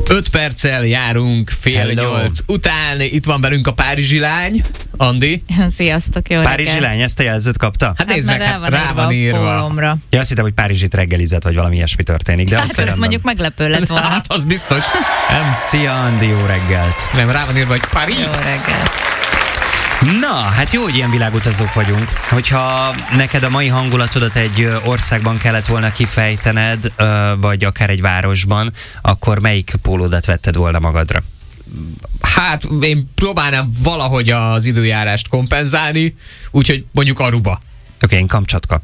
5 perccel járunk fél 8 után. Itt van velünk a párizsi lány, Andi. Sziasztok, jó Párizsi reggelt. lány, ezt a jelzőt kapta? Hát nézd meg, rá van írva. Ja, azt hittem, hogy Párizsit reggelizett, vagy valami ilyesmi történik. De Hát ez mondjuk meglepő lett volna. Hát az biztos. Nem. Szia, Andi, jó reggelt. Nem, rá van írva, hogy Párizs. Jó reggelt. Na, hát jó, hogy ilyen világutazók vagyunk. Hogyha neked a mai hangulatodat egy országban kellett volna kifejtened, vagy akár egy városban, akkor melyik pólódat vetted volna magadra? Hát én próbálnám valahogy az időjárást kompenzálni, úgyhogy mondjuk Aruba. Oké, én Kamcsatka.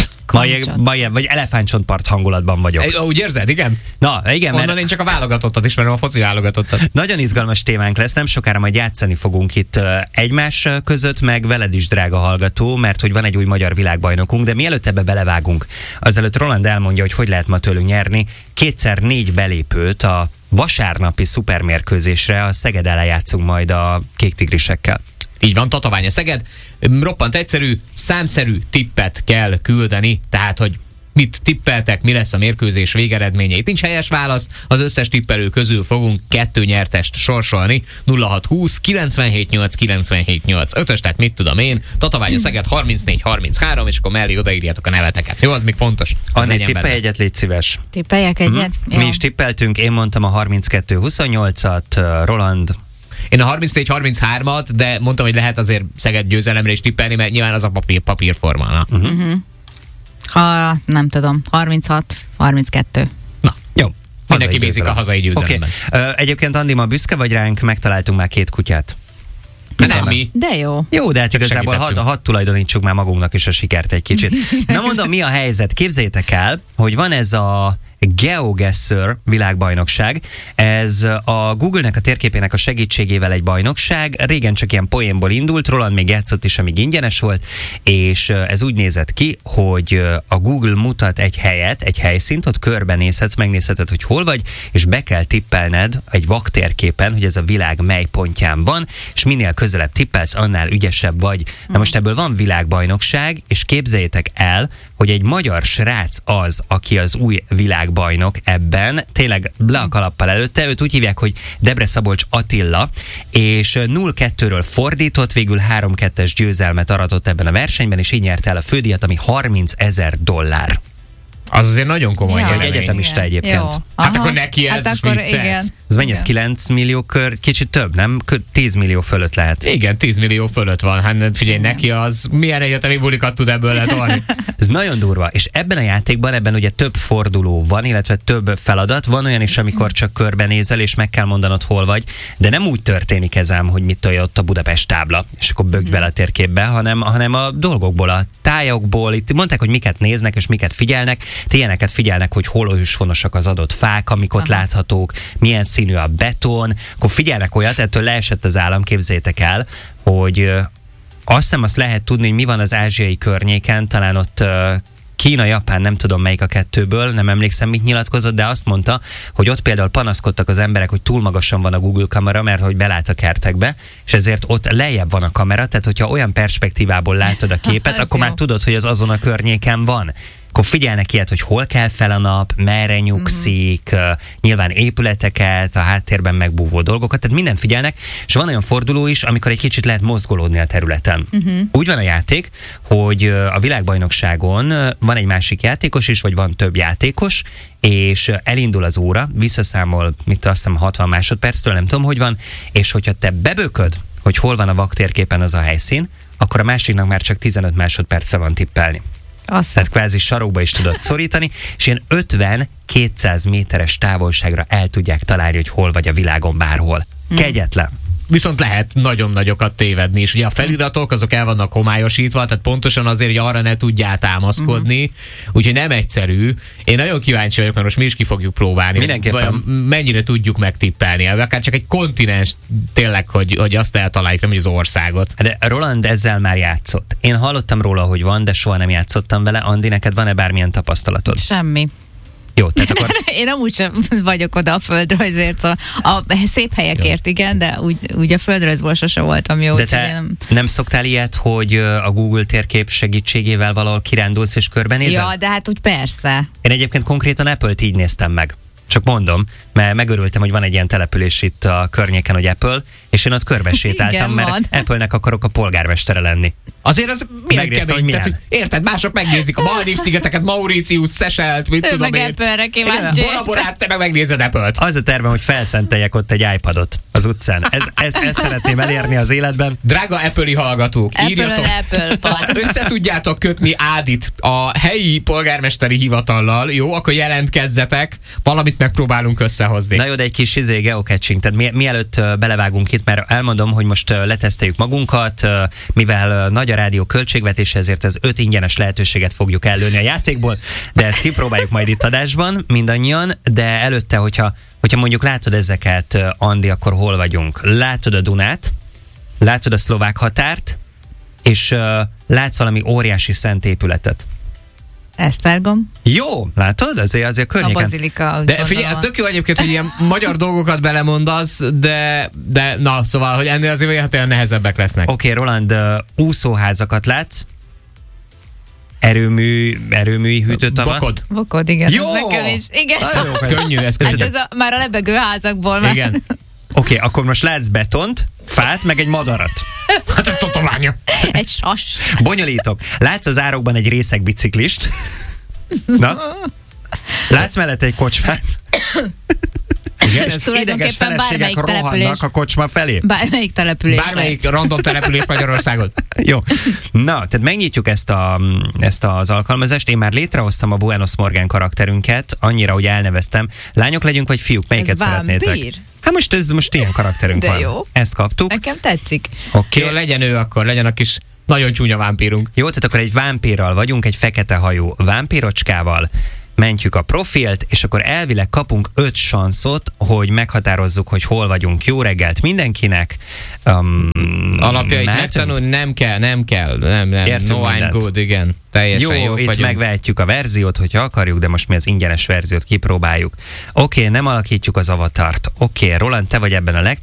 Vagy elefántcsontpart hangulatban vagyok. Úgy érzed, igen? Na, igen, Onnan mert én csak a válogatottat ismerem, a foci válogatottat. nagyon izgalmas témánk lesz, nem sokára majd játszani fogunk itt egymás között, meg veled is, drága hallgató, mert hogy van egy új magyar világbajnokunk, de mielőtt ebbe belevágunk, azelőtt Roland elmondja, hogy lehet ma tőlünk nyerni 2x4 belépőt a vasárnapi szupermérkőzésre, a Szeged ellen játszunk majd a Kék Tigrisekkel. Így van, Tatovány a Szeged. Roppant egyszerű, számszerű tippet kell küldeni, tehát, hogy mit tippeltek, mi lesz a mérkőzés végeredménye. Itt nincs helyes válasz, az összes tippelő közül fogunk 2 nyertest sorsolni. 0620 978 978 5-ös, tehát mit tudom én, Tatovány a Szeged 34-33, és akkor mellé odaírjátok a neveteket. Jó, az még fontos. Anni, tippelj egyet, légy szíves. Tippeljek egyet? Mi is tippeltünk, én mondtam a 32-28-at, Roland. Én a 34-33-at, de mondtam, hogy lehet azért Szeged győzelemre is tippelni, mert nyilván az a papírforma. Ha nem tudom, 36-32. Na, jó. Mindenki bízik a hazai győzelemben. Okay. Egyébként, Andi, ma büszke vagy ránk, megtaláltunk már 2 kutyát. Nem mi. De jó. Jó, de hát igazából hadd tulajdonítsuk már magunknak is a sikert egy kicsit. Na mondom, mi a helyzet? Képzeljétek el, hogy van ez a GeoGuessr világbajnokság. Ez a Google-nek a térképének a segítségével egy bajnokság. Régen csak ilyen poénból indult, Roland még játszott is, amíg ingyenes volt, és ez úgy nézett ki, hogy a Google mutat egy helyet, egy helyszínt, ott körbenézhetsz, megnézheted, hogy hol vagy, és be kell tippelned egy vaktérképen, hogy ez a világ mely pontján van, és minél közelebb tippelsz, annál ügyesebb vagy. Na most ebből van világbajnokság, és képzeljétek el, hogy egy magyar srác az, aki az új világbajnok ebben, tényleg le a kalappal előtte, őt úgy hívják, hogy Debre Szabolcs Attila, és 0-2-ről fordított, végül 3-2-es győzelmet aratott ebben a versenyben, és így nyerte el a fődíjat, ami $30,000. Az azért nagyon komoly Egy nyereményi. egyetemista egyébként. Jó. Hát akkor neki ez akkor vicces. igen. Ez mennyi, ez 9 millió kör, kicsit több, nem? 10 millió fölött lehet. Igen, 10 millió fölött van. Hát figyelj, neki az milyen egyetemi bulikat tud ebből letolni. Ez nagyon durva. És ebben a játékban, ebben ugye több forduló van, illetve több feladat. Van olyan is, amikor csak körbenézel, és meg kell mondanod, hol vagy. De nem úgy történik ez ám, hogy mit tolja ott a Budapest tábla, és akkor bögd bele a térképbe, hanem a dolgokból, a tájokból. Itt mondták, hogy miket néznek, és miket figyelnek. Ilyeneket figyelnek, hogy hol őshonosak az adott fák, amik ott láthatók, milyen színű a beton. Akkor figyelnek olyat, ettől leesett az állam, képzeljétek el, hogy azt lehet tudni, hogy mi van az ázsiai környéken, talán ott Kína, Japán, nem tudom melyik a kettőből, nem emlékszem, mit nyilatkozott, de azt mondta, hogy ott például panaszkodtak az emberek, hogy túl magasan van a Google kamera, mert hogy belát a kertekbe, és ezért ott lejjebb van a kamera, tehát hogyha olyan perspektívából látod a képet, akkor már tudod, hogy az azon a környéken van. Akkor figyelnek ilyet, hogy hol kell fel a nap, merre nyugszik, nyilván épületeket, a háttérben megbúvó dolgokat, tehát mindent figyelnek, és van olyan forduló is, amikor egy kicsit lehet mozgolódni a területen. Úgy van a játék, hogy a világbajnokságon van egy másik játékos is, vagy van több játékos, és elindul az óra, visszaszámol, azt hiszem 60 másodperctől, nem tudom, hogy van, és hogyha te bebököd, hogy hol van a vaktérképen az a helyszín, akkor a másiknak már csak 15 másodperce van tippelni. Tehát kvázi sarokba is tudod szorítani, és ilyen 50-200 méteres távolságra el tudják találni, hogy hol vagy a világon bárhol. Kegyetlen. Viszont lehet nagyon nagyokat tévedni, és ugye a feliratok azok el vannak homályosítva, tehát pontosan azért, hogy arra ne tudjál támaszkodni, úgyhogy nem egyszerű. Én nagyon kíváncsi vagyok, mert most mi is ki fogjuk próbálni. Mindenképpen. Mennyire tudjuk megtippelni, akár csak egy kontinens tényleg, hogy azt eltaláljuk, nem az országot. De Roland ezzel már játszott. Én hallottam róla, hogy van, de soha nem játszottam vele. Andi, neked van-e bármilyen tapasztalatod? Semmi. Jó, tehát akkor... Én amúgy sem vagyok oda a földrajzért, szóval a szép helyekért igen, de úgy a földrajzból sose voltam jó. De te nem szoktál ilyet, hogy a Google térkép segítségével valahol kirándulsz és körbenézel? Ja, de hát úgy persze. Én egyébként konkrétan Apple-t így néztem meg. Csak mondom, mert megörültem, hogy van egy ilyen település itt a környéken, hogy Apple, és én ott körbe sétáltam, Igen, mert van. Apple-nek akarok a polgármestere lenni. Azért az milyen Megnéztem, kemény. hogy Tehát, érted, mások megnézik a Maldív-szigeteket, Mauritius, Seychelt, mit Ő tudom meg én. Apple-re kíváncsi. Bora Borát, te meg megnézed Apple-t. Az a tervem, hogy felszenteljek ott egy iPadot az utcán. Ezt szeretném elérni az életben. Drága Apple-i hallgatók, írjatok. Apple, Össze tudjátok kötni Ádit a helyi polgármesteri hivatallal, jó? Akkor jelentkezzetek, valamit megpróbálunk összehozni. Na jó, de egy kis geocaching, tehát mielőtt belevágunk itt, mert elmondom, hogy most leteszteljük magunkat, mivel nagy a rádió költségvetése, ezért az 5 ingyenes lehetőséget fogjuk ellőni a játékból, de ezt kipróbáljuk majd itt adásban, mindannyian, de előtte, hogyha mondjuk látod ezeket, Andi, akkor hol vagyunk? Látod a Dunát, látod a szlovák határt, és látsz valami óriási szent épületet. Esztergom, Jó, látod? Azért a környéken. bazilika. De figyelj, ez tök jó egyébként, hogy ilyen magyar dolgokat belemondasz, de na, szóval, hogy ennél azért olyan nehezebbek lesznek. Oké, Roland, úszóházakat látsz? Erőműi hűtőtava? Bokod. Igen. Jó! Ez nekem is. Igen. Nagyon jó Ez vagy. könnyű, ez Hát könnyű. ez már a lebegő házakból már. Igen. Oké, akkor most látsz betont, fát, meg egy madarat. Hát ez totománya. Egy sas. Bonyolítok. Látsz az árokban egy részeg biciklist? Na? Látsz mellette egy kocsmát? Igen, Ez ez tulajdonképpen bármelyik rohannak település. a kocsma felé. Bármelyik település. bármelyik random település Magyarországon. Jó. Na, tehát megnyitjuk ezt az alkalmazást. Én már létrehoztam a Buenos Morgan karakterünket, annyira, hogy elneveztem. Lányok legyünk, vagy fiúk? Melyiket Ez szeretnétek? vámpír? Hát most ilyen karakterünk De van. jó. Ezt kaptuk. Nekem tetszik. Oké. Jó, legyen ő akkor, legyen a kis nagyon csúnya vámpírunk. Jó, tehát akkor egy vámpírral vagyunk, egy fekete hajú vámpírocskával, mentjük a profilt, és akkor elvileg kapunk 5 sanszot, hogy meghatározzuk, hogy hol vagyunk. Jó reggelt mindenkinek. Alapjait mehetünk? megtanulni nem kell. Értünk No, I'm mindent. good, igen. Teljesen Jó, jók itt vagyunk. megvehetjük a verziót, hogyha akarjuk, de most mi az ingyenes verziót kipróbáljuk. Oké, nem alakítjuk az avatart. Oké, Roland, te vagy ebben a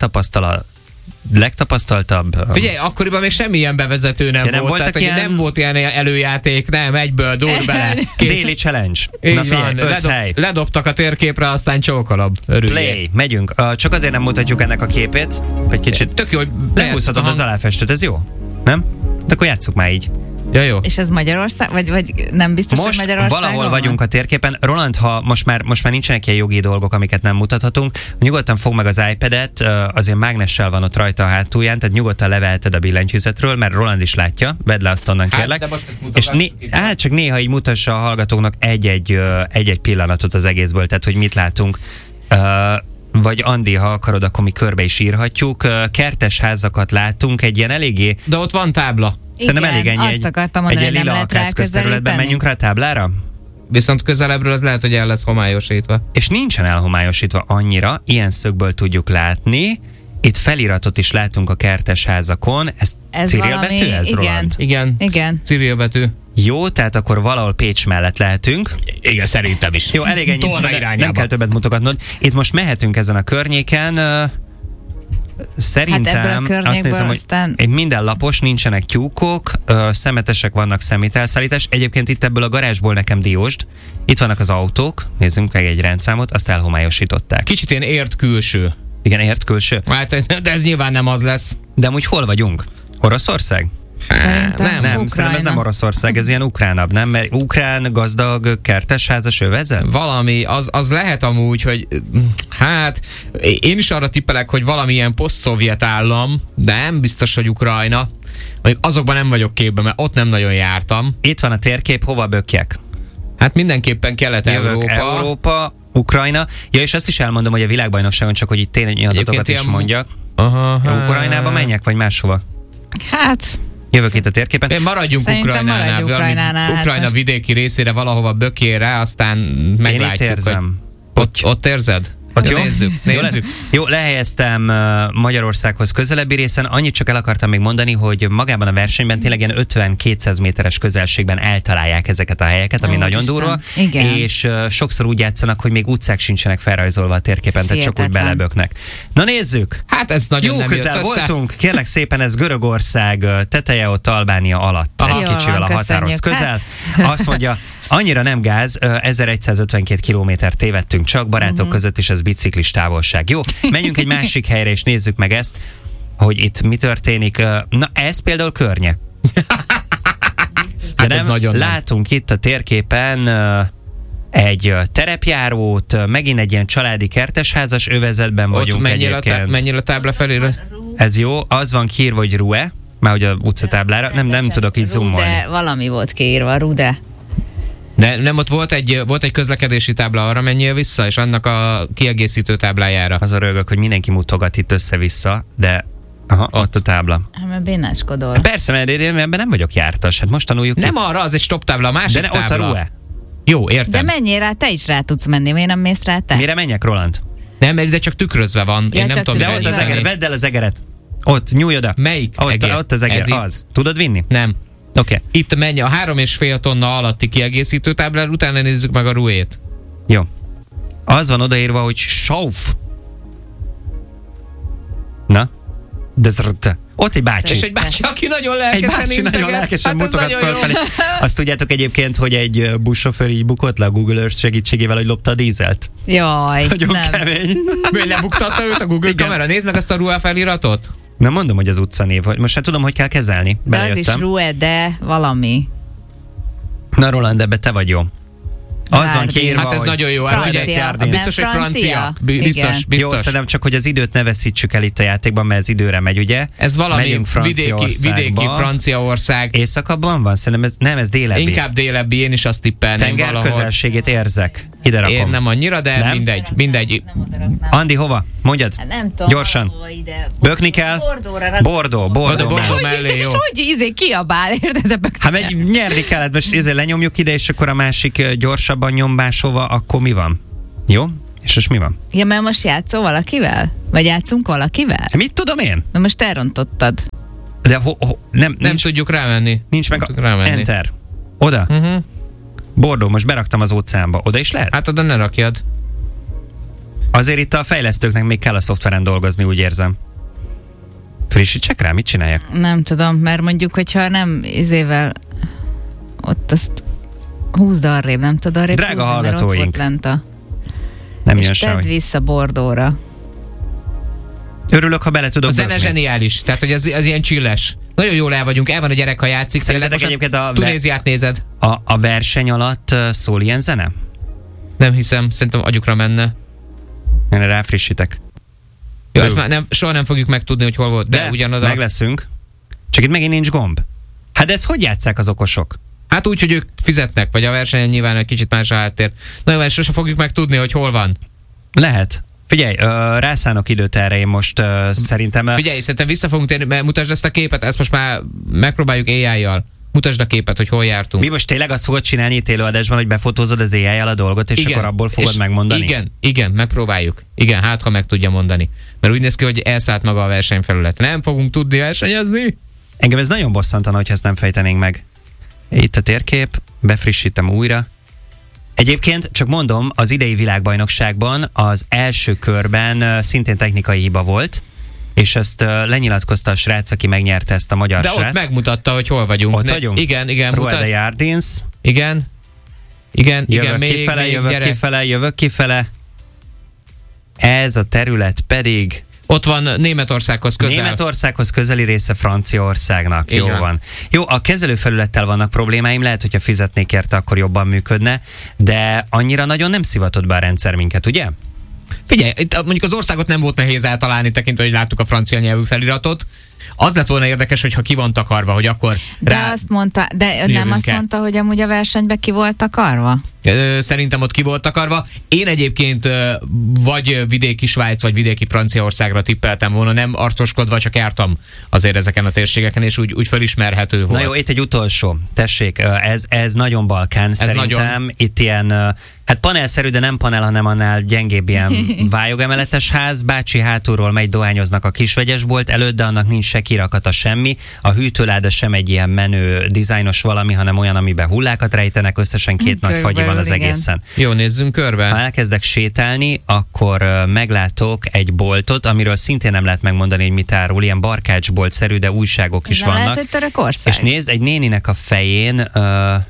legtapasztaltabb. Figyelj, akkoriban még semmilyen bevezető nem nem volt. voltak Tehát, hogy ilyen- nem volt ilyen előjáték, nem, egyből dur bele. Kész. Déli challenge. Így Na figyelj, van, 5 hely. ledobtak a térképre, aztán csókolab. Örüljél. Play, megyünk. Csak azért nem mutatjuk ennek a képét, hogy kicsit Tök jó, hogy lehúzhatod a az aláfestőt, ez jó? Nem? De akkor játsszuk már így. Ja, jó. És ez Magyarország? Vagy nem biztos, hogy Most Magyarországon valahol van? vagyunk a térképen. Roland, ha most már nincsenek ilyen jogi dolgok, amiket nem mutathatunk, nyugodtan fogd meg az iPad-et, azért mágnessel van ott rajta a hátulján, tehát nyugodtan leveheted a billentyűzetről, mert Roland is látja, vedd le azt onnan, kérlek. de most ezt És mutogassuk itt. csak néha így mutassa a hallgatóknak egy-egy pillanatot az egészből, tehát hogy mit látunk. Vagy Andi, ha akarod, akkor mi körbe is írhatjuk. Kertes házakat látunk, egy ilyen eléggé, De ott van tábla. szerintem elég ennyi. azt akartam mondani, egy hogy ilyen nem lila lehet rá akác közterületben közelíteni. menjünk rá a táblára? Viszont közelebbről az lehet, hogy el lesz homályosítva. És nincsen elhomályosítva annyira, ilyen szögből tudjuk látni. Itt feliratot is látunk a kertes házakon. Ez cirilbetű, valami- ez, igen. Roland? Igen. Cyril betű. Jó, tehát akkor valahol Pécs mellett lehetünk. Igen, szerintem is. Jó, elég ennyi. Tolna Nem irányába. kell többet mutogatnod. Itt most mehetünk ezen a környéken. Szerintem Hát ebből a környékből azt nézem, hogy aztán- minden lapos, nincsenek tyúkok, szemetesek vannak, szemételszállítás. Egyébként itt ebből a garázsból nekem diósd. Itt vannak az autók, nézzünk meg egy rendszámot, azt elhomályosították. Kicsit ilyen ért külső. Igen, ért külső. Hát, de ez nyilván nem az lesz. De amúgy hol vagyunk? Oroszország? Szerintem Nem, Nem, szerintem ez nem Oroszország, ez ilyen ukránabb, nem? Mert ukrán, gazdag, kertesházas övezet? Valami, az lehet amúgy, hogy hát én is arra tippelek, hogy valamilyen poszt-szovjet állam, de nem biztos, hogy Ukrajna. Mondjuk azokban nem vagyok képben, mert ott nem nagyon jártam. Itt van a térkép, hova bökjek? Hát mindenképpen Kelet-Európa. Európa, Ukrajna. Ja, és azt is elmondom, hogy a világbajnokságon csak, hogy itt tényleg adatokat is ilyen- mondjak. Aha, Ukrajnába menjek, vagy máshova? Hát, Jövök itt a térképen. Maradjunk Szerintem Ukrajnánál. maradjunk valami Ukrajnánál, hát Ukrajna most- vidéki részére valahova bökére, aztán meglátjuk. Én itt érzem. Hogy ott érzed? Ott jó? Nézzük. Jó lesz? Jó, lehelyeztem Magyarországhoz közelebbi részen. Annyit csak el akartam még mondani, hogy magában a versenyben tényleg ilyen 50-200 méteres közelségben eltalálják ezeket a helyeket, ami Ó, nagyon Isten. durva. Igen. És sokszor úgy játszanak, hogy még utcák sincsenek felrajzolva a térképen, tehát csak úgy Hihetetlen. beleböknek. Na nézzük! Hát ez nagyon Jó nem közel jött össze. voltunk, kérlek szépen, ez Görögország teteje, ott Albánia alatt. Jól Egy kicsivel van, a határhoz köszönjük. közel. Azt mondja, Annyira nem gáz, 1152 kilométert tévedtünk csak, barátok között is ez biciklis távolság. Jó, menjünk egy másik helyre, és nézzük meg ezt, hogy itt mi történik. Na, ez például Környe. De nem, látunk itt a térképen egy terepjárót, megint egy ilyen családi kertesházas övezetben vagyunk egyébként. Mennyire a tábla felirat? Ez jó, az van kiírva, hogy Rue, már hogy a utcatáblára, nem tudok így zoomolni. Rude, valami volt kiírva, Rude. De nem, ott volt egy közlekedési tábla, arra menjél vissza, és annak a kiegészítő táblájára. Az a rögök, hogy mindenki mutogat itt össze-vissza, de ott a tábla. Hát mert bénáskodol. Persze, mert én ebben nem vagyok jártas, hát most tanuljuk. Nem arra, az egy stop tábla, a másik tábla. De ott a Rue. Jó, értem. De menjél rá, te is rá tudsz menni, miért nem mész rá te? Mire menjek, Roland? Nem, de csak tükrözve van. Ja, én nem tudom, de ott az eger, vedd el az egeret. Ott, nyújj oda. Melyik egér? Ott az eger, az. Tudod vinni? Nem. Oké. Itt menj a 3,5 tonna alatti kiegészítő táblára, utána nézzük meg a Ruét. Jó. Az van odaírva, hogy Sauf. Na? Ott egy bácsi. És egy bácsi, aki nagyon lelkesen mutogat fölfelé. Azt tudjátok egyébként, hogy egy buszsofőr így bukott le a Google Earth segítségével, hogy lopta a dízelt? Jaj, nagyon nem. kemény. Miért lebuktatta őt a Google kamera? Nézd meg azt a Rue feliratot. Nem mondom, hogy az utcanév. Most hát tudom, hogy kell kezelni. De az is Rue, de valami. Na Roland, ebbe te vagy jó. Az van kiírva, hát ez nagyon jó. Biztos, hogy francia. Biztos. Jó, szerintem csak, hogy az időt ne veszítsük el itt a játékban, mert ez időre megy, ugye? Ez valami vidéki Franciaország. Északabban van? Szerintem ez délebbi. Inkább délebbi, én is azt tippelném valahol. Tenger közelségét érzek. Ide rakom. Én nem annyira, de nem? mindegy. Andi, hova? Mondjad. Nem tudom. Gyorsan. Bökni kell. Bordeaux mellé, jó. Hogy kiabál, érted? Hát nyerni kellett, most lenyomjuk ide, és akkor a másik gyorsabban nyom máshova, akkor mi van? Jó? És most mi van? Ja, mert most játszol valakivel? Vagy játszunk valakivel? Mit tudom én? Na most elrontottad. De nem tudjuk rámenni. Nincs meg Enter. Oda. Bordeaux, most beraktam az óceánba. Oda is lehet? Hát oda ne rakjad. Azért itt a fejlesztőknek még kell a szoftveren dolgozni, úgy érzem. Frissítsek rá? Mit csináljak? Nem tudom, mert mondjuk, hogyha nem ott azt húzd arrébb, nem tudod arrébb drága húzni, hallgatóink. Nem jön sehogy. Tedd vissza Bordeauxra. Örülök, ha bele tudok a zene zseniális, tehát hogy az ilyen csilles. Nagyon jól el vagyunk, el van a gyerek, ha játszik. Szerintetek egyébként a Tunéziát nézed. A verseny alatt szól ilyen zene? Nem hiszem, szerintem agyukra menne. Én ráfrissítek. Jó, ezt már soha nem fogjuk megtudni, hogy hol volt, de ugyanoda. Meg leszünk. Csak itt megint nincs gomb. Hát de ezt hogy játsszák az okosok? Hát úgy, hogy ők fizetnek, vagy a versenyen nyilván egy kicsit más a háttér. Na jó, sose fogjuk megtudni, hogy hol van. Lehet. Figyelj, rászánok időt erre, én most szerintem... Figyelj, szerintem vissza fogunk térni, mert mutasd ezt a képet, ezt most már megpróbáljuk AI-jal. Mutasd a képet, hogy hol jártunk. Mi most tényleg azt fogod csinálni itt élőadásban, hogy befotózod az AI-jal a dolgot, és igen, akkor abból fogod megmondani? Igen, megpróbáljuk. Igen, hát ha meg tudja mondani. Mert úgy néz ki, hogy elszállt maga a versenyfelület. Nem fogunk tudni versenyezni. Engem ez nagyon bosszantana, hogyha ezt nem fejtenénk meg. Itt a térkép, befrissítem újra. Egyébként, csak mondom, az idei világbajnokságban az első körben szintén technikai hiba volt, és ezt lenyilatkozta a srác, aki megnyerte ezt a magyar srác. De ott megmutatta, hogy hol vagyunk. Ott vagyunk? Igen. Rue de Jardins. Igen, jövök kifele. Ez a terület pedig... Ott van Németországhoz közel. Németországhoz közeli része Franciaországnak. Jó van. Jó, a kezelőfelülettel vannak problémáim, lehet, hogyha fizetnék érte, akkor jobban működne, de annyira nagyon nem szivatott be a rendszer minket, ugye? Figyelj, mondjuk az országot nem volt nehéz eltalálni, tekintve, hogy láttuk a francia nyelvű feliratot. Az lett volna érdekes, hogyha ki van takarva, hogy akkor nem azt mondta, hogy amúgy a versenyben ki volt takarva? Szerintem ott ki volt takarva. Én egyébként vagy vidéki Svájc, vagy vidéki Franciaországra tippeltem volna, nem arcoskodva, csak jártam azért ezeken a térségeken, és úgy felismerhető volt. Na jó, itt egy utolsó. Tessék, ez nagyon Balkán szerintem. Nagyon... Itt ilyen, hát panelszerű, de nem panel, hanem annál gyengébb ilyen vályoggemeletes ház. Bácsi hátulról megy, dohányoznak a kisvegyesbolt előtt, de annak nincs se kirakata, semmi. A hűtőláda sem egy ilyen menő, dizájnos valami, hanem olyan, amiben hullákat rejtenek, összesen 2 nagy fagyi van az egészen. Jó, nézzünk körbe. Ha elkezdek sétálni, akkor meglátok egy boltot, amiről szintén nem lehet megmondani, hogy mit árul, ilyen barkácsboltszerű, de újságok is vannak. Lehet, hogy Törökország. És nézd, egy néninek a fején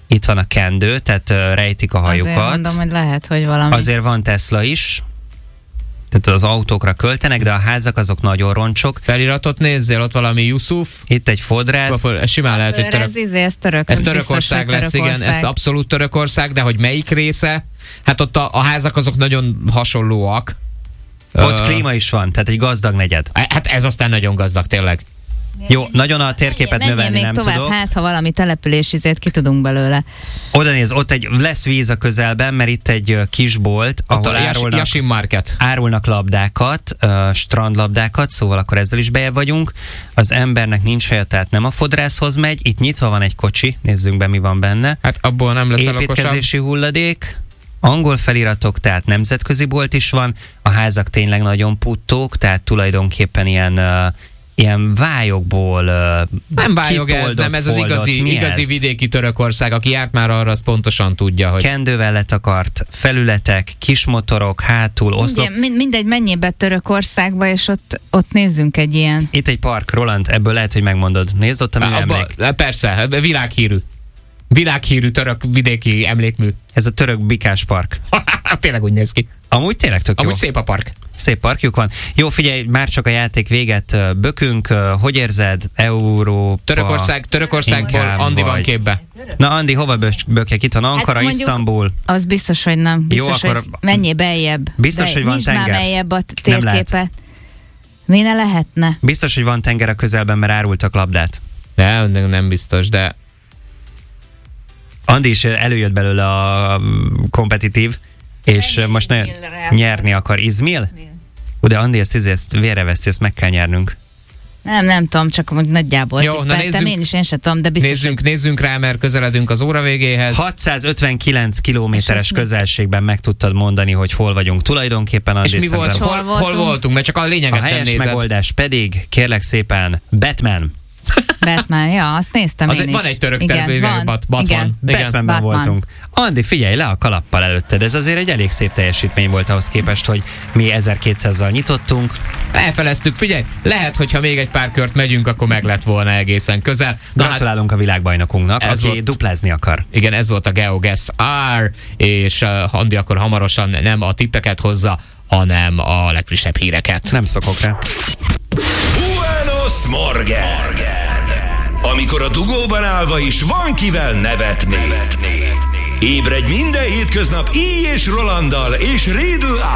itt van a kendő, tehát rejtik a hajukat. Azért mondom, hogy lehet, hogy valami. Azért van Tesla is, tehát az autókra költenek, de a házak azok nagyon roncsok. Feliratot nézzél, ott valami Yusuf. Itt egy fodrász. Ez simán lehet, hogy ez török. Ez Törökország lesz, igen, ez abszolút Törökország, de hogy melyik része? Hát ott a házak azok nagyon hasonlóak. Ott klíma is van, tehát egy gazdag negyed. Hát ez aztán nagyon gazdag, tényleg. Jó, nagyon a térképet növelni még nem tovább, tudok. Hát, ha valami településizét ki tudunk belőle. Oda néz, ott lesz víz a közelben, mert itt egy kisbolt, ahol árulnak labdákat, strandlabdákat, szóval akkor ezzel is bejebb vagyunk. Az embernek nincs helye, tehát nem a fodrászhoz megy. Itt nyitva van egy kocsi, nézzünk be, mi van benne. Hát abból nem lesz építkezési hulladék, angol feliratok, tehát nemzetközi bolt is van. A házak tényleg nagyon puttók, tehát tulajdonképpen ilyen vályokból nem vályog ez, nem ez az igazi vidéki Törökország, aki járt már arra, az pontosan tudja, hogy... Kendővel letakart felületek, kis motorok, hátul, oszlop... Mindegy, menjél be Törökországba, és ott nézzünk egy ilyen... Itt egy park, Roland, ebből lehet, hogy megmondod. Nézd ott a műemlék. Persze, világhírű török vidéki emlékmű. Ez a török bikás park. Tényleg úgy néz ki. Amúgy tényleg tök jó. Amúgy szép a park. Szép parkjuk van. Jó, figyelj, már csak a játék véget bökünk. Hogy érzed? Európa... Törökországból Andi van képbe. Na, Andi, hova bökjek? Itt van Ankara, hát Isztambul. Az biztos, hogy nem. Biztos, jó, akkor hogy menjél beljebb. Biztos, hogy van tenger. Már beljebb a térképet. Mi ne lehetne? Biztos, hogy van tenger a közelben, mert árultak labdát. Nem biztos, de... Andi is előjött belőle a kompetitív, és most nyerni akar. Izmil? De Andi ezt vérreveszi, ezt meg kell nyernünk. Nem tudom, csak nagyjából. Jó, na én sem tudom, de biztos. Nézzünk rá, mert közeledünk az óra végéhez. 659 kilométeres közelségben meg tudtad mondani, hogy hol vagyunk tulajdonképpen. Andi, és mi volt? Hol voltunk? Mert csak a lényeget nem nézed. A helyes megoldás pedig, kérlek szépen, Batman. Batman, ja, azt néztem én is. Van egy török Batman. Batmanben voltunk. Andi, figyelj le a kalappal előtted. Ez azért egy elég szép teljesítmény volt ahhoz képest, hogy mi 1200-zal nyitottunk. Elfeleztük, figyelj, lehet, hogyha még egy pár kört megyünk, akkor meg lett volna egészen közel. Gratulálunk a világbajnokunknak, aki duplázni akar. Igen, ez volt a GeoGuess R, és Andi akkor hamarosan nem a tippeket hozza, hanem a legfrissebb híreket. Nem szokok rá. Buenos Morgen! Amikor a dugóban állva is van kivel nevetni. Ébredj minden hétköznap Így és Rolanddal és Riedl